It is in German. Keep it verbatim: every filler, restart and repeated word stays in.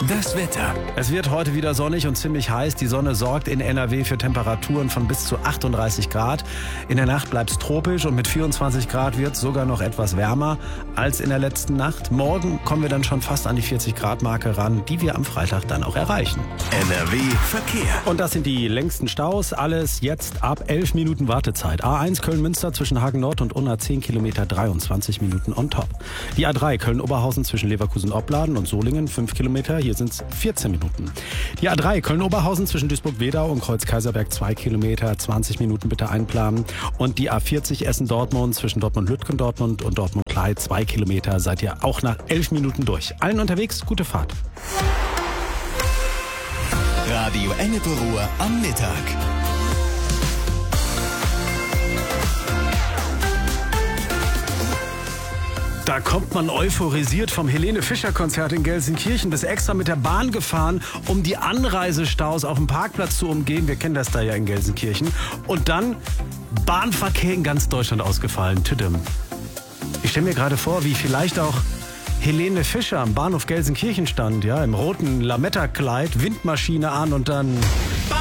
Das Wetter. Es wird heute wieder sonnig und ziemlich heiß. Die Sonne sorgt in N R W für Temperaturen von bis zu achtunddreißig Grad. In der Nacht bleibt es tropisch und mit vierundzwanzig Grad wird es sogar noch etwas wärmer als in der letzten Nacht. Morgen kommen wir dann schon fast an die vierzig Grad Marke ran, die wir am Freitag dann auch erreichen. N R W Verkehr. Und das sind die längsten Staus. Alles jetzt ab elf Minuten Wartezeit. A eins Köln-Münster zwischen Hagen Nord und Unna zehn Kilometer, dreiundzwanzig Minuten on top. Die A drei Köln-Oberhausen zwischen Leverkusen-Opladen und Solingen fünf Kilometer. Hier sind es vierzehn Minuten. Die A drei Köln-Oberhausen zwischen Duisburg-Wedau und Kreuz-Kaiserberg zwei Kilometer, zwanzig Minuten bitte einplanen. Und die A vierzig Essen-Dortmund zwischen Dortmund-Lütgendortmund und Dortmund-Klei zwei Kilometer. Seid ihr auch nach elf Minuten durch. Allen unterwegs, gute Fahrt. Radio Ennepe-Ruhr am Mittag. Da kommt man euphorisiert vom Helene-Fischer-Konzert in Gelsenkirchen bis extra mit der Bahn gefahren, um die Anreisestaus auf dem Parkplatz zu umgehen. Wir kennen das da ja in Gelsenkirchen. Und dann Bahnverkehr in ganz Deutschland ausgefallen. Tüdem. Ich stelle mir gerade vor, wie vielleicht auch Helene Fischer am Bahnhof Gelsenkirchen stand, ja, im roten Lametta-Kleid, Windmaschine an und dann...